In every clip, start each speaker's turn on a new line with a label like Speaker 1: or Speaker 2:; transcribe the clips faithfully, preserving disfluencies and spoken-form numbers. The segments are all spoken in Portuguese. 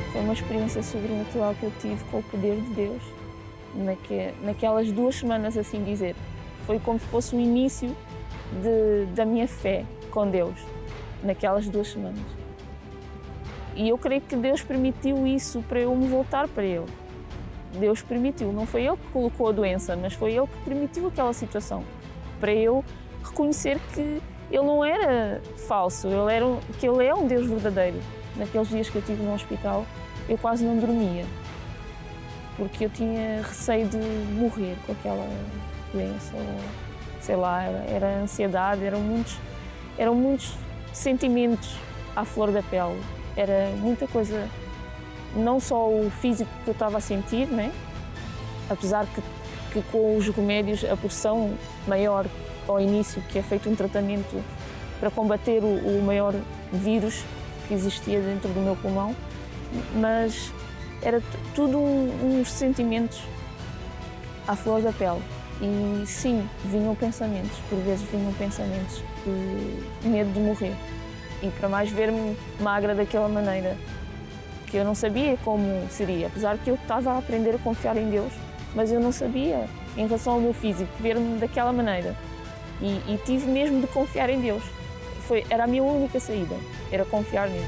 Speaker 1: Foi uma experiência sobrenatural que eu tive com o poder de Deus, naque, naquelas duas semanas, assim dizer. Foi como se fosse o início de, da minha fé com Deus, naquelas duas semanas. E eu creio que Deus permitiu isso para eu me voltar para Ele. Deus permitiu, não foi Ele que colocou a doença, mas foi Ele que permitiu aquela situação, para eu reconhecer que Ele não era falso, ele era, que Ele é um Deus verdadeiro. Naqueles dias que eu estive no hospital, eu quase não dormia, porque eu tinha receio de morrer com aquela doença, ou, sei lá, era, era ansiedade, eram muitos, eram muitos sentimentos à flor da pele, era muita coisa, não só o físico que eu estava a sentir, né? Apesar que, que com os remédios a porção maior ao início, que é feito um tratamento para combater o, o maior vírus que existia dentro do meu pulmão, mas era tudo um, uns sentimentos à flor da pele. E sim, vinham pensamentos, por vezes vinham pensamentos de medo de morrer. E para mais ver-me magra daquela maneira, que eu não sabia como seria, apesar que eu estava a aprender a confiar em Deus, mas eu não sabia, em relação ao meu físico, ver-me daquela maneira. E, e tive mesmo de confiar em Deus. Foi, era a minha única saída, era confiar nele.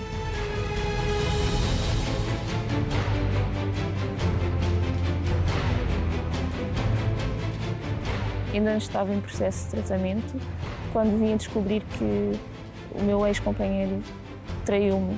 Speaker 1: Ainda estava em processo de tratamento quando vim a descobrir que o meu ex-companheiro traiu-me.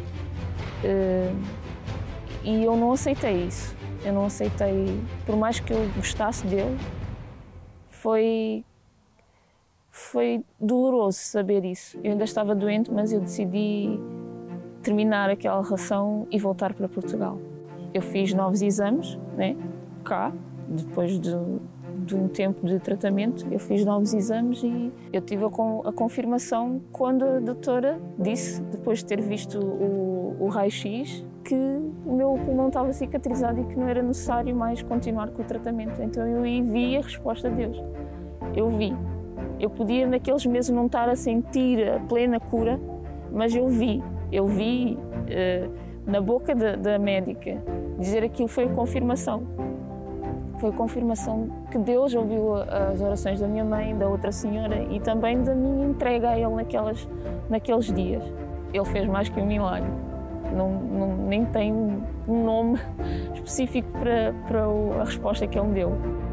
Speaker 1: E eu não aceitei isso. Eu não aceitei, por mais que eu gostasse dele, foi, foi doloroso saber isso. Eu ainda estava doente, mas eu decidi terminar aquela relação e voltar para Portugal. Eu fiz novos exames, né, cá, depois de, de um tempo de tratamento, eu fiz novos exames e eu tive a, a confirmação quando a doutora disse, depois de ter visto o, o raio-x, que o meu pulmão estava cicatrizado e que não era necessário mais continuar com o tratamento. Então eu vi a resposta de Deus. Eu vi. Eu podia naqueles meses não estar a sentir a plena cura, mas eu vi. Eu vi uh, na boca da, da médica dizer aquilo. Foi a confirmação. Foi a confirmação que Deus ouviu as orações da minha mãe, da outra senhora e também da minha entrega a Ele naquelas, naqueles dias. Ele fez mais que um milagre. Não, não, nem tem um nome específico para, para a resposta que ele me deu.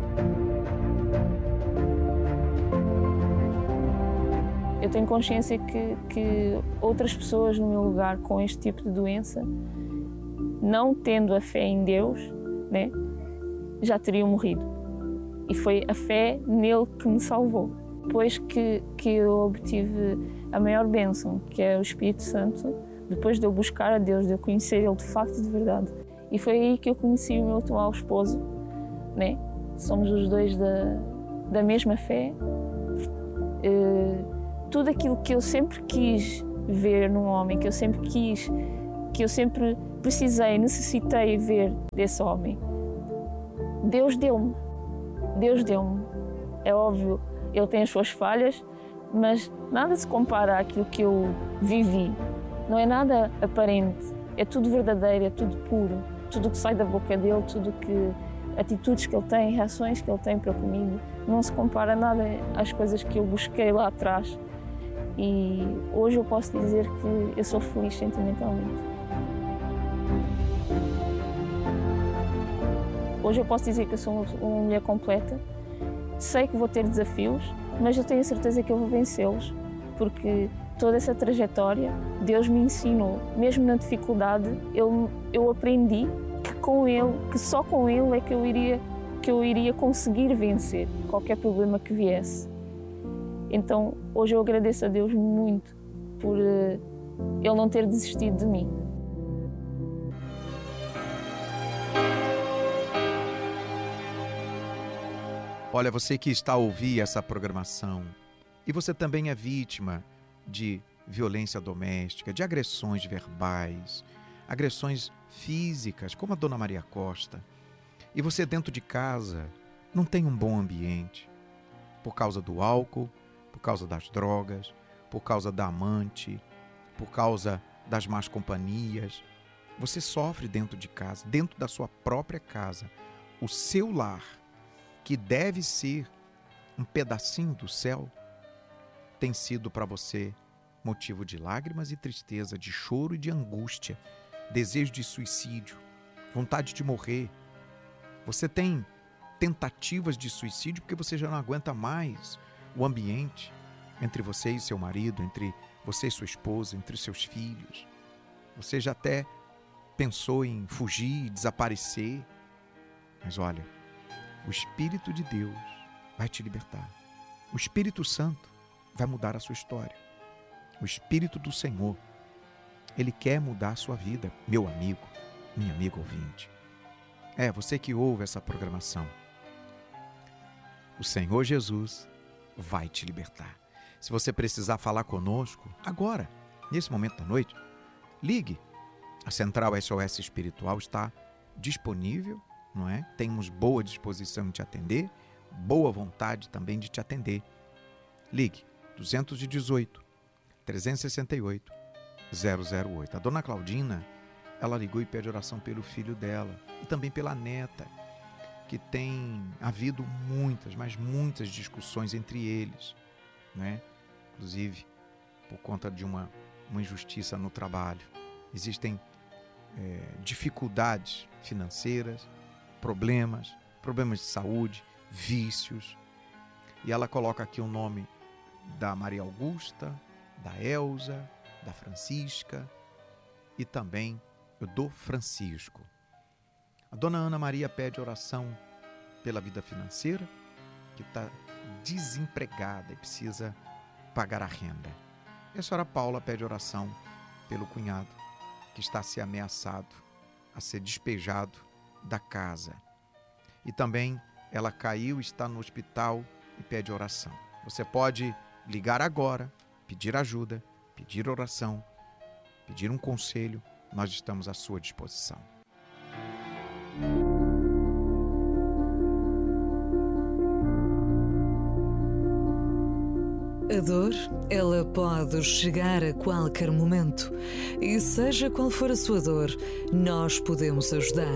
Speaker 1: Eu tenho consciência que, que outras pessoas no meu lugar com este tipo de doença, não tendo a fé em Deus, né, já teriam morrido. E foi a fé nele que me salvou. Depois que, que eu obtive a maior bênção, que é o Espírito Santo, depois de eu buscar a Deus, de eu conhecer Ele de facto de verdade. E foi aí que eu conheci o meu atual esposo, né? Somos os dois da, da mesma fé. Uh, tudo aquilo que eu sempre quis ver num homem, que eu sempre quis, que eu sempre precisei, necessitei ver desse homem, Deus deu-me. Deus deu-me. É óbvio, Ele tem as suas falhas, mas nada se compara àquilo que eu vivi. Não é nada aparente, é tudo verdadeiro, é tudo puro. Tudo que sai da boca dele, tudo que atitudes que ele tem, reações que ele tem para comigo, não se compara nada às coisas que eu busquei lá atrás. E hoje eu posso dizer que eu sou feliz sentimentalmente. Hoje eu posso dizer que eu sou uma mulher completa. Sei que vou ter desafios, mas eu tenho a certeza que eu vou vencê-los, porque toda essa trajetória, Deus me ensinou, mesmo na dificuldade, eu, eu aprendi que com Ele, que só com Ele é que eu iria, que eu iria conseguir vencer qualquer problema que viesse. Então, hoje eu agradeço a Deus muito por uh, Ele não ter desistido de mim.
Speaker 2: Olha, você que está a ouvir essa programação e você também é vítima de violência doméstica, de agressões verbais, agressões físicas, como a Dona Maria Costa, e você dentro de casa não tem um bom ambiente, por causa do álcool, por causa das drogas, por causa da amante, por causa das más companhias, Você sofre dentro de casa, dentro da sua própria casa. O seu lar, que deve ser um pedacinho do céu, tem sido para você motivo de lágrimas e tristeza, de choro e de angústia, desejo de suicídio, vontade de morrer. Você tem tentativas de suicídio porque você já não aguenta mais o ambiente entre você e seu marido, entre você e sua esposa, entre seus filhos. Você já até pensou em fugir, desaparecer. Mas olha, o Espírito de Deus vai te libertar. O Espírito Santo vai mudar a sua história. O Espírito do Senhor, Ele quer mudar a sua vida, meu amigo, minha amiga ouvinte. É, você que ouve essa programação. O Senhor Jesus vai te libertar. Se você precisar falar conosco, agora, nesse momento da noite, ligue. A Central S O S Espiritual está disponível, não é? Temos boa disposição de te atender, boa vontade também de te atender. Ligue dois um oito, três seis oito, zero zero oito. A dona Claudina, ela ligou e pede oração pelo filho dela e também pela neta, que tem havido muitas, mas muitas discussões entre eles, né? Inclusive por conta de uma, uma injustiça no trabalho. Existem é, dificuldades financeiras, problemas, problemas de saúde, vícios. E ela coloca aqui o nome da Maria Augusta, da Elza, da Francisca e também do Francisco. A dona Ana Maria pede oração pela vida financeira, que está desempregada e precisa pagar a renda. E a senhora Paula pede oração pelo cunhado, que está a ser ameaçado, a ser despejado da casa. E também ela caiu, está no hospital e pede oração. Você pode ligar agora, pedir ajuda, pedir oração, pedir um conselho. Nós estamos à sua disposição.
Speaker 3: A dor, ela pode chegar a qualquer momento. E seja qual for a sua dor, nós podemos ajudar.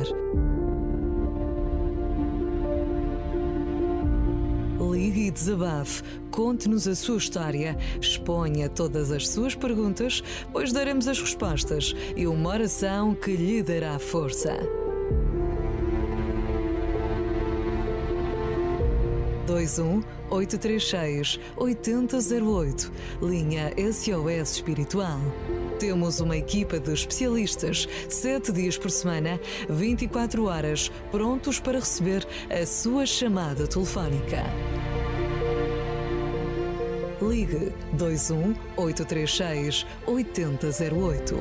Speaker 3: Ligue e desabafe, conte-nos a sua história, exponha todas as suas perguntas, pois daremos as respostas e uma oração que lhe dará força. dois um oito três seis oito zero zero oito, linha S O S Espiritual. Temos uma equipa de especialistas, sete dias por semana, vinte e quatro horas, prontos para receber a sua chamada telefónica. Ligue dois um oito três seis oito zero zero oito.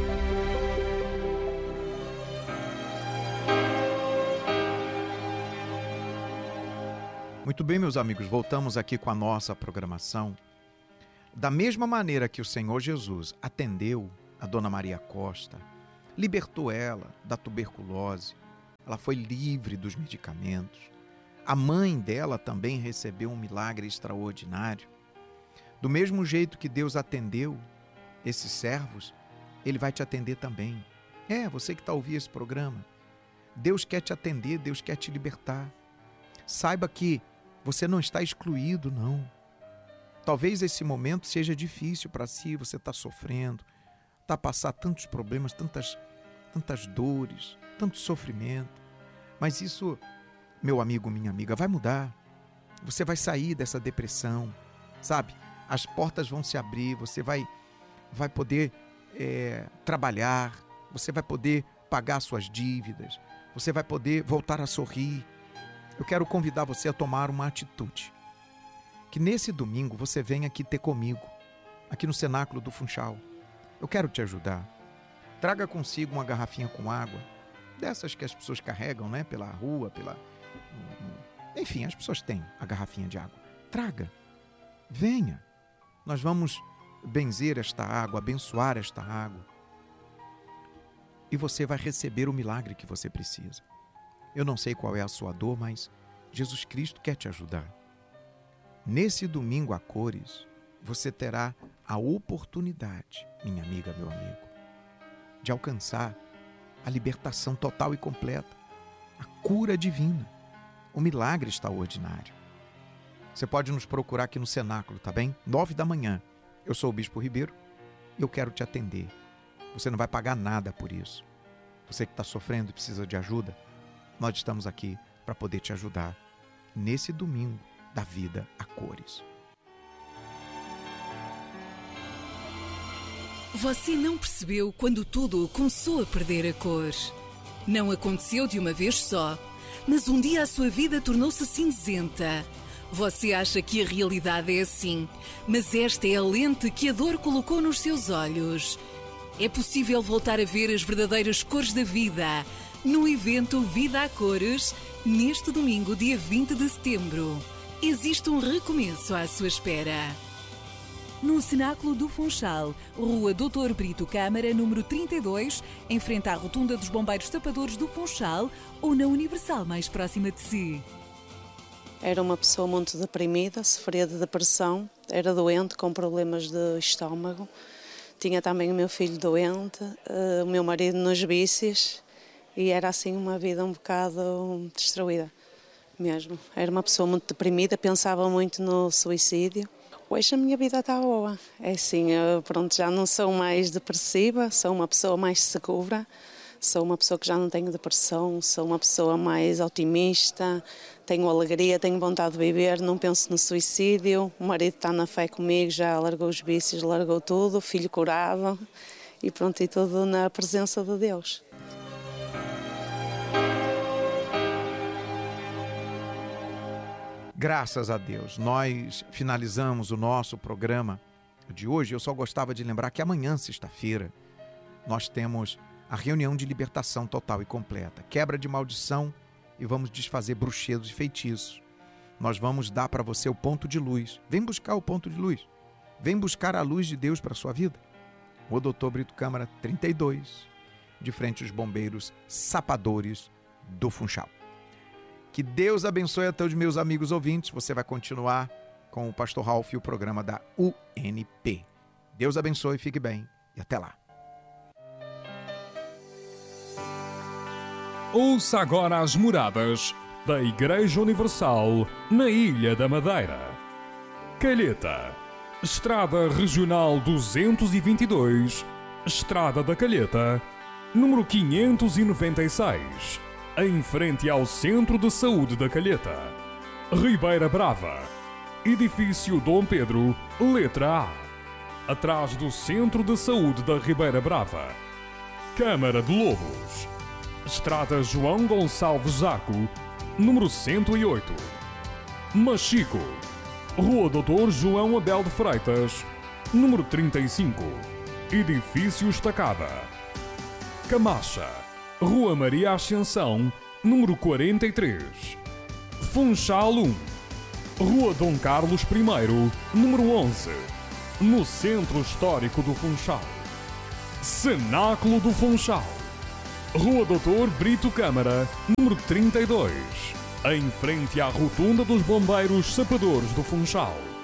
Speaker 2: Muito bem, meus amigos, voltamos aqui com a nossa programação. Da mesma maneira que o Senhor Jesus atendeu a Dona Maria Costa, libertou ela da tuberculose, ela foi livre dos medicamentos. A mãe dela também recebeu um milagre extraordinário. Do mesmo jeito que Deus atendeu esses servos, Ele vai te atender também. É, você que está ouvindo esse programa, Deus quer te atender, Deus quer te libertar. Saiba que você não está excluído, não. Talvez esse momento seja difícil para si, você está sofrendo, está a passar tantos problemas, tantas, tantas dores, tanto sofrimento. Mas isso, meu amigo, minha amiga, vai mudar. Você vai sair dessa depressão, sabe? As portas vão se abrir, você vai, vai poder é, trabalhar, você vai poder pagar suas dívidas, você vai poder voltar a sorrir. Eu quero convidar você a tomar uma atitude. Que nesse domingo você venha aqui ter comigo, aqui no Cenáculo do Funchal. Eu quero te ajudar. Traga consigo uma garrafinha com água, dessas que as pessoas carregam, né, pela rua, pela... Enfim, as pessoas têm a garrafinha de água. Traga, venha. Nós vamos benzer esta água, abençoar esta água. E você vai receber o milagre que você precisa. Eu não sei qual é a sua dor, mas Jesus Cristo quer te ajudar. Nesse domingo a cores, você terá a oportunidade, minha amiga, meu amigo, de alcançar a libertação total e completa, a cura divina, o milagre extraordinário. Você pode nos procurar aqui no cenáculo, tá bem? Nove da manhã. Eu sou o Bispo Ribeiro e eu quero te atender. Você não vai pagar nada por isso. Você que está sofrendo e precisa de ajuda, nós estamos aqui para poder te ajudar nesse domingo da vida a cores.
Speaker 3: Você não percebeu quando tudo começou a perder a cor. Não aconteceu de uma vez só, mas um dia a sua vida tornou-se cinzenta. Você acha que a realidade é assim, mas esta é a lente que a dor colocou nos seus olhos. É possível voltar a ver as verdadeiras cores da vida no evento Vida a Cores, neste domingo, dia vinte de setembro. Existe um recomeço à sua espera. No Cenáculo do Funchal, Rua doutor Brito Câmara, número trinta e dois, em frente à Rotunda dos Bombeiros Tapadores do Funchal, ou na Universal mais próxima de si.
Speaker 4: Era uma pessoa muito deprimida, sofria de depressão, era doente, com problemas de estômago. Tinha também o meu filho doente, o meu marido nos vícios, e era assim uma vida um bocado destruída mesmo. Era uma pessoa muito deprimida, pensava muito no suicídio. Hoje a minha vida está boa. É assim, eu, pronto, já não sou mais depressiva, sou uma pessoa mais segura, sou uma pessoa que já não tenho depressão, sou uma pessoa mais otimista, tenho alegria, tenho vontade de viver, não penso no suicídio. O marido está na fé comigo, já largou os vícios, largou tudo, filho curado e pronto, e tudo na presença de Deus.
Speaker 2: Graças a Deus, nós finalizamos o nosso programa de hoje. Eu só gostava de lembrar que amanhã, sexta-feira, nós temos a reunião de libertação total e completa, quebra de maldição, e vamos desfazer bruxedos e feitiços. Nós vamos dar para você o ponto de luz. Vem buscar o ponto de luz. Vem buscar a luz de Deus para a sua vida. O doutor Brito Câmara, trinta e dois, de frente aos bombeiros sapadores do Funchal. Que Deus abençoe a todos os meus amigos ouvintes. Você vai continuar com o Pastor Ralph e o programa da U N P. Deus abençoe, fique bem e até lá.
Speaker 5: Ouça agora as moradas da Igreja Universal na Ilha da Madeira. Calheta, Estrada Regional duzentos e vinte e dois, Estrada da Calheta, número quinhentos e noventa e seis, em frente ao Centro de Saúde da Calheta. Ribeira Brava, Edifício Dom Pedro, letra A, atrás do Centro de Saúde da Ribeira Brava. Câmara de Lobos, Estrada João Gonçalves Zaco, número cento e oito. Machico, Rua doutor João Abel de Freitas, número trinta e cinco, Edifício Estacada. Camacha, Rua Maria Ascensão, número quarenta e três. Funchal um, Rua Dom Carlos I, número onze, no Centro Histórico do Funchal. Cenáculo do Funchal, Rua doutor Brito Câmara, número trinta e dois, em frente à Rotunda dos Bombeiros Sapadores do Funchal.